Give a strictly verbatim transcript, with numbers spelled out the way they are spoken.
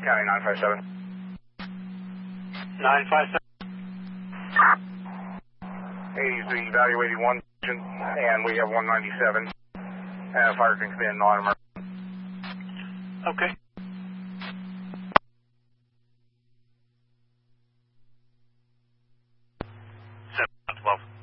County nine five seven. nine five seven. He's evaluating one, and we have one ninety-seven. Uh, fire can come in non-emergency. Okay. seven twelve.